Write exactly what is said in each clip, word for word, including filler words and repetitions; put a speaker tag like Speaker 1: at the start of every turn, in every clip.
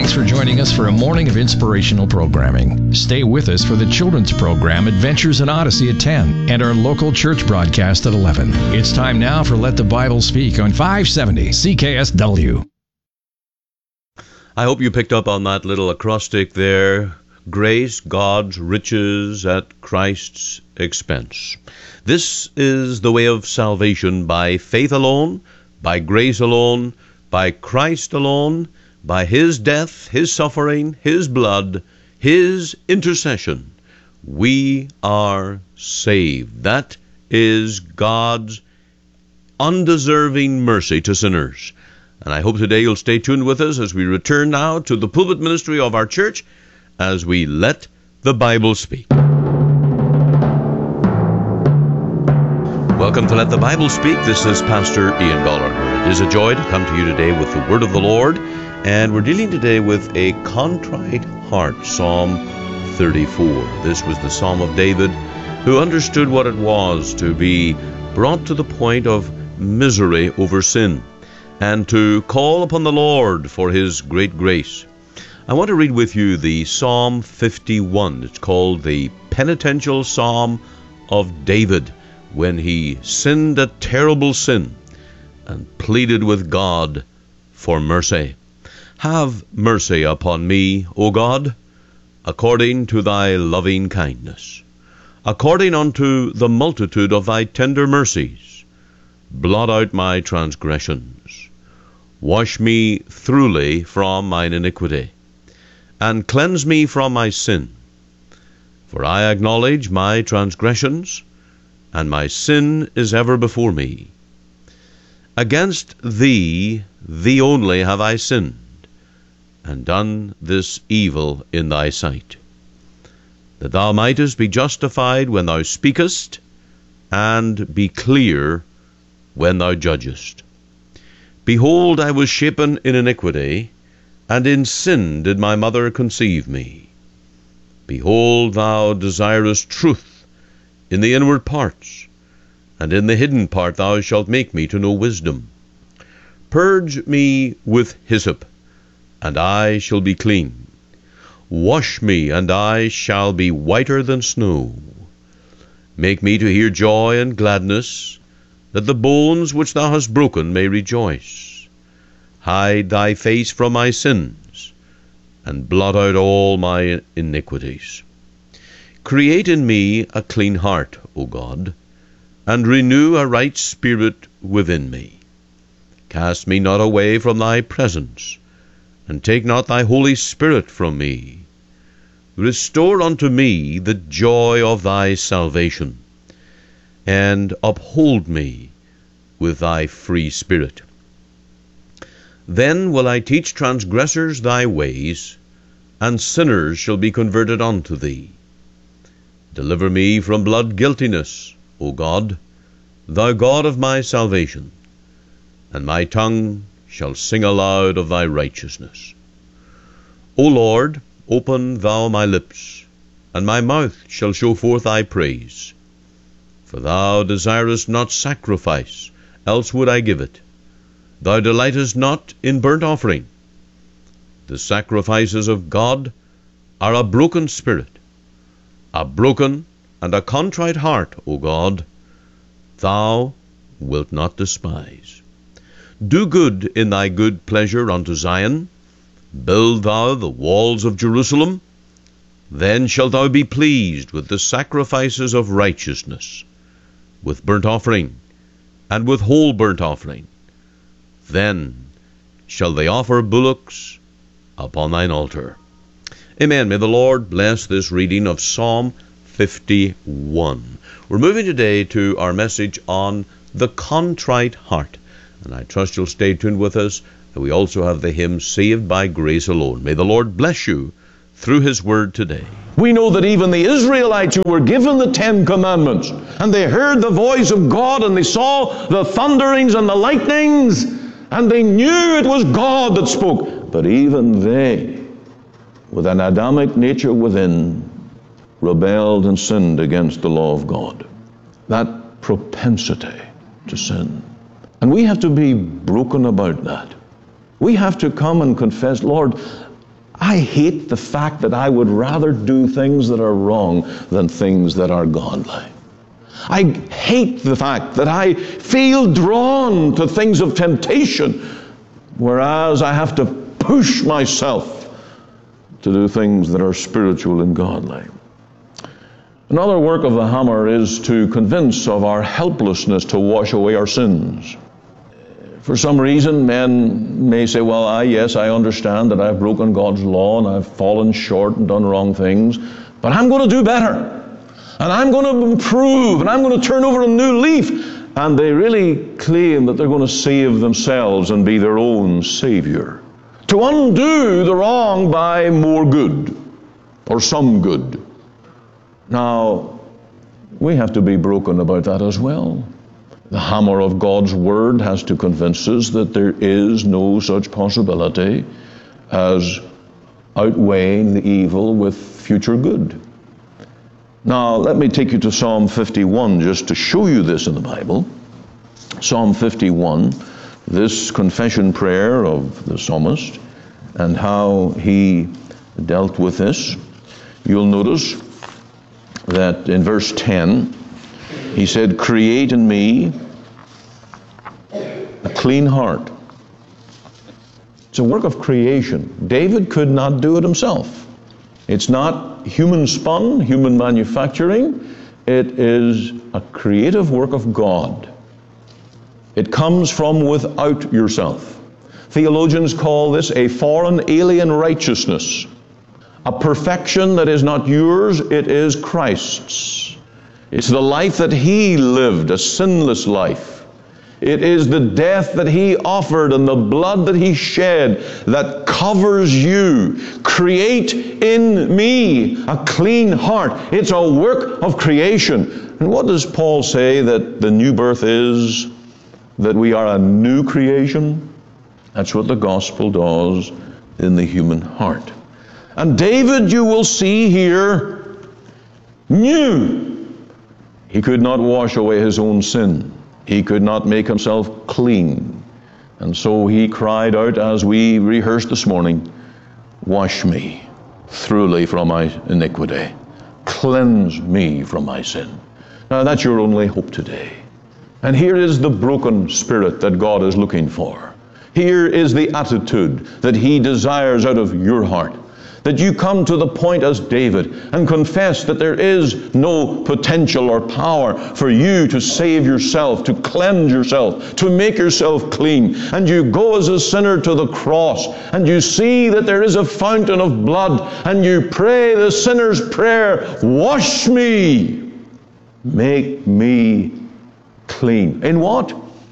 Speaker 1: Thanks for joining us for a morning of inspirational programming. Stay with us for the children's program Adventures in Odyssey at ten and our local church broadcast at eleven. It's time now for Let the Bible Speak on five seventy C K S W.
Speaker 2: I hope you picked up on that little acrostic there. Grace, God's riches at Christ's expense. This is the way of salvation by faith alone, by grace alone, by Christ alone, by His death, His suffering, His blood, His intercession. We are saved. That is God's undeserving mercy to sinners. And I hope today you'll stay tuned with us as we return now to the pulpit ministry of our church as we let the Bible speak. Welcome to Let the Bible Speak. This is Pastor Ian Gallagher. It is a joy to come to you today with the Word of the Lord, and we're dealing today with a contrite heart, Psalm thirty-four. This was the Psalm of David, who understood what it was to be brought to the point of misery over sin, and to call upon the Lord for His great grace. I want to read with you the Psalm fifty-one. It's called the Penitential Psalm of David, when he sinned a terrible sin and pleaded with God for mercy. Have mercy upon me, O God, according to thy loving kindness, according unto the multitude of thy tender mercies. Blot out my transgressions. Wash me thoroughly from mine iniquity, and cleanse me from my sin. For I acknowledge my transgressions, and my sin is ever before me. Against thee, thee only have I sinned, and done this evil in thy sight, that thou mightest be justified when thou speakest, and be clear when thou judgest. Behold, I was shapen in iniquity, and in sin did my mother conceive me. Behold, thou desirest truth in the inward parts, and in the hidden part thou shalt make me to know wisdom. Purge me with hyssop, and I shall be clean. Wash me, and I shall be whiter than snow. Make me to hear joy and gladness, that the bones which thou hast broken may rejoice. Hide thy face from my sins, and blot out all my iniquities. Create in me a clean heart, O God, and renew a right spirit within me. Cast me not away from thy presence, and take not thy Holy Spirit from me. Restore unto me the joy of thy salvation, and uphold me with thy free spirit. Then will I teach transgressors thy ways, and sinners shall be converted unto thee. Deliver me from blood guiltiness, O God, thou God of my salvation, and my tongue shall sing aloud of thy righteousness. O Lord, open thou my lips, and my mouth shall show forth thy praise. For thou desirest not sacrifice, else would I give it. Thou delightest not in burnt offering. The sacrifices of God are a broken spirit, a broken and a contrite heart, O God, thou wilt not despise. Do good in thy good pleasure unto Zion. Build thou the walls of Jerusalem. Then shalt thou be pleased with the sacrifices of righteousness, with burnt offering, and with whole burnt offering. Then shall they offer bullocks upon thine altar. Amen. May the Lord bless this reading of Psalm fifty-one. We're moving today to our message on the contrite heart. And I trust you'll stay tuned with us. And we also have the hymn, Saved by Grace Alone. May the Lord bless you through His Word today.
Speaker 3: We know that even the Israelites who were given the Ten Commandments, and they heard the voice of God, and they saw the thunderings and the lightnings, and they knew it was God that spoke. But even they, with an Adamic nature within, rebelled and sinned against the law of God. That propensity to sin. And we have to be broken about that. We have to come and confess, Lord, I hate the fact that I would rather do things that are wrong than things that are godly. I hate the fact that I feel drawn to things of temptation, whereas I have to push myself to do things that are spiritual and godly. Another work of the hammer is to convince of our helplessness to wash away our sins. For some reason, men may say, well, I, yes, I understand that I've broken God's law and I've fallen short and done wrong things, but I'm going to do better. And I'm going to improve, and I'm going to turn over a new leaf. And they really claim that they're going to save themselves and be their own savior. To undo the wrong by more good, or some good. Now, we have to be broken about that as well. The hammer of God's Word has to convince us that there is no such possibility as outweighing the evil with future good. Now, let me take you to Psalm fifty-one just to show you this in the Bible. Psalm fifty-one, this confession prayer of the psalmist and how he dealt with this. You'll notice that in verse ten, he said, create in me a clean heart. It's a work of creation. David could not do it himself. It's not human spun, human manufacturing. It is a creative work of God. It comes from without yourself. Theologians call this a foreign alien righteousness. A perfection that is not yours, it is Christ's. It's the life that He lived, a sinless life. It is the death that He offered and the blood that He shed that covers you. Create in me a clean heart. It's a work of creation. And what does Paul say that the new birth is? That we are a new creation? That's what the gospel does in the human heart. And David, you will see here, knew he could not wash away his own sin. He could not make himself clean. And so he cried out, as we rehearsed this morning, wash me thoroughly from my iniquity. Cleanse me from my sin. Now that's your only hope today. And here is the broken spirit that God is looking for. Here is the attitude that He desires out of your heart. That you come to the point as David and confess that there is no potential or power for you to save yourself, to cleanse yourself, to make yourself clean. And you go as a sinner to the cross and you see that there is a fountain of blood and you pray the sinner's prayer, wash me, make me clean. In what?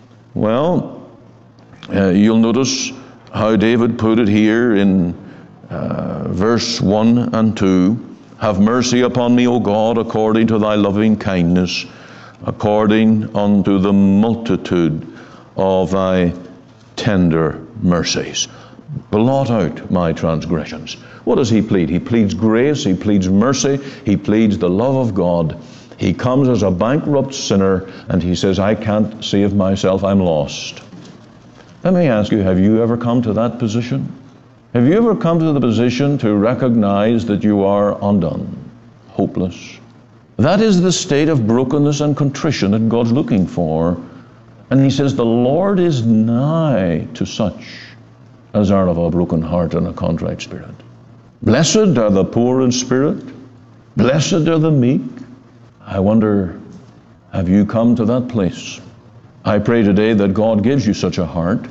Speaker 3: Well, uh, you'll notice how David put it here in Uh, verse one and two, have mercy upon me, O God, according to thy loving kindness, according unto the multitude of thy tender mercies. Blot out my transgressions. What does he plead? He pleads grace, he pleads mercy, he pleads the love of God. He comes as a bankrupt sinner and he says, I can't save myself, I'm lost. Let me ask you, have you ever come to that position? Have you ever come to the position to recognize that you are undone, hopeless? That is the state of brokenness and contrition that God's looking for. And He says, the Lord is nigh to such as are of a broken heart and a contrite spirit. Blessed are the poor in spirit. Blessed are the meek. I wonder, have you come to that place? I pray today that God gives you such a heart.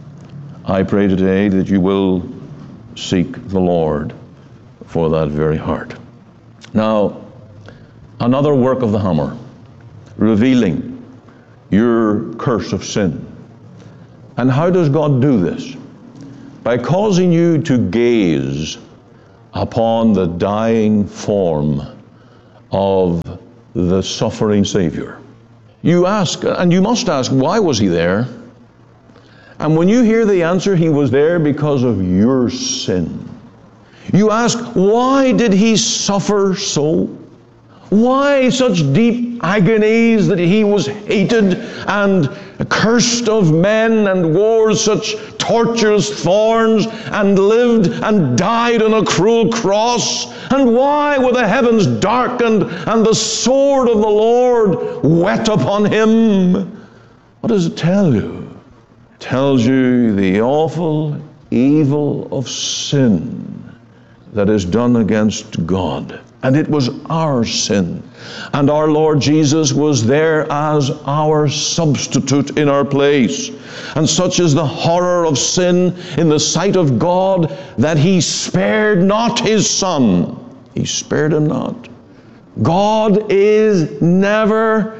Speaker 3: I pray today that you will seek the Lord for that very heart. Now, another work of the hammer, revealing your curse of sin. And how does God do this? By causing you to gaze upon the dying form of the suffering Savior. You ask, and you must ask, why was He there? And when you hear the answer, He was there because of your sin. You ask, why did He suffer so? Why such deep agonies that he was hated and cursed of men and wore such torturous thorns and lived and died on a cruel cross? And why were the heavens darkened and the sword of the Lord wet upon him? What does it tell you? It tells you the awful evil of sin that is done against God. And it was our sin. And our Lord Jesus was there as our substitute in our place. And such is the horror of sin in the sight of God that he spared not his Son. He spared him not. God is never,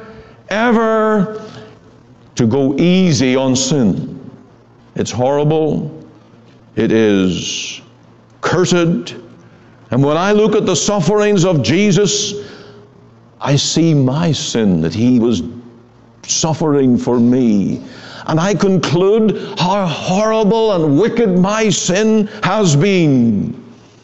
Speaker 3: ever to go easy on sin. It's horrible. It is cursed. And when I look at the sufferings of Jesus, I see my sin, that he was suffering for me. And I conclude how horrible and wicked my sin has been.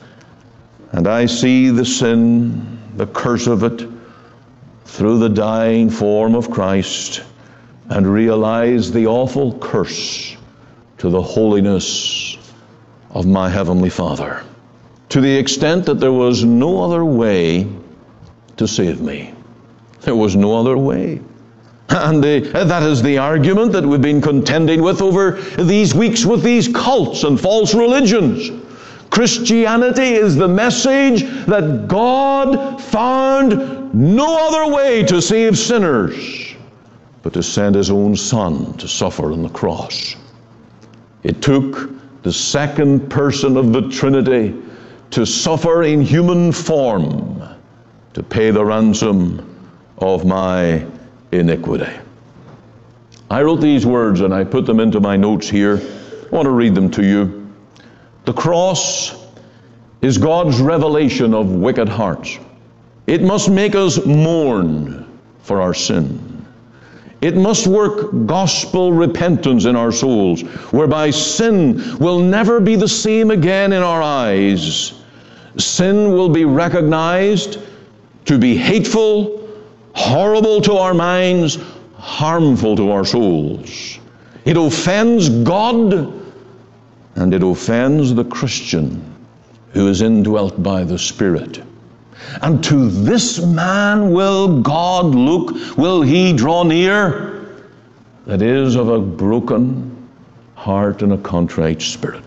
Speaker 3: And I see the sin, the curse of it, through the dying form of Christ, and realize the awful curse to the holiness of my Heavenly Father, to the extent that there was no other way to save me. There was no other way. And the, that is the argument that we've been contending with over these weeks with these cults and false religions. Christianity is the message that God found no other way to save sinners but to send his own Son to suffer on the cross. It took the second person of the Trinity to suffer in human form to pay the ransom of my iniquity. I wrote these words and I put them into my notes here. I want to read them to you. The cross is God's revelation of wicked hearts. It must make us mourn for our sin. It must work gospel repentance in our souls, whereby sin will never be the same again in our eyes. Sin will be recognized to be hateful, horrible to our minds, harmful to our souls. It offends God, and it offends the Christian who is indwelt by the Spirit. And to this man will God look, will he draw near, that is of a broken heart and a contrite spirit.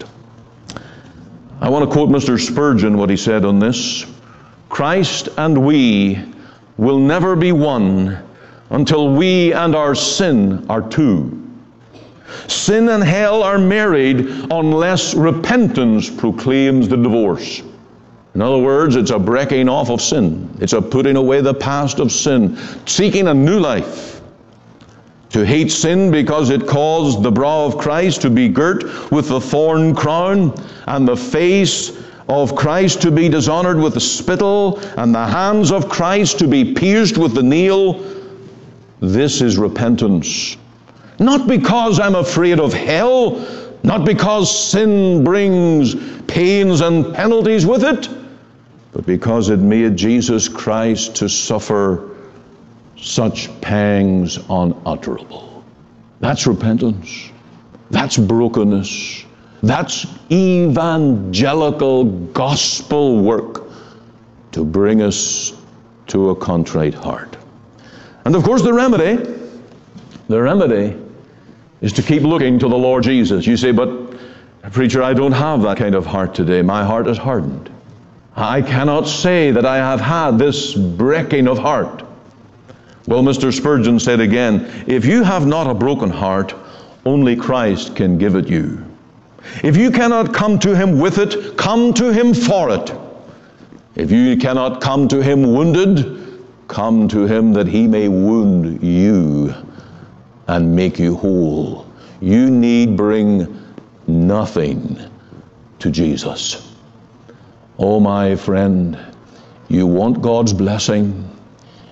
Speaker 3: I want to quote Mister Spurgeon, what he said on this. Christ and we will never be one until we and our sin are two. Sin and hell are married unless repentance proclaims the divorce. In other words, it's a breaking off of sin. It's a putting away the past of sin, seeking a new life. To hate sin because it caused the brow of Christ to be girt with the thorn crown, and the face of Christ to be dishonored with the spittle, and the hands of Christ to be pierced with the nail. This is repentance. Not because I'm afraid of hell, not because sin brings pains and penalties with it, but because it made Jesus Christ to suffer such pangs unutterable. That's repentance. That's brokenness. That's evangelical gospel work to bring us to a contrite heart. And of course the remedy, the remedy is to keep looking to the Lord Jesus. You say, but preacher, I don't have that kind of heart today. My heart is hardened. I cannot say that I have had this breaking of heart. Well, Mister Spurgeon said again, if you have not a broken heart, only Christ can give it you. If you cannot come to him with it, come to him for it. If you cannot come to him wounded, come to him that he may wound you and make you whole. You need bring nothing to Jesus. Oh, my friend, you want God's blessing?